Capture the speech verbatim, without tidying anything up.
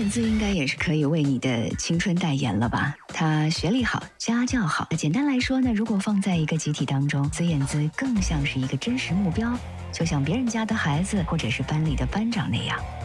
姿应该也是可以为你的青春代言了吧？她学历好，家教好。简单来说呢，如果放在一个集体当中，孙燕姿更像是一个真实目标，就像别人家的孩子或者是班里的班长那样。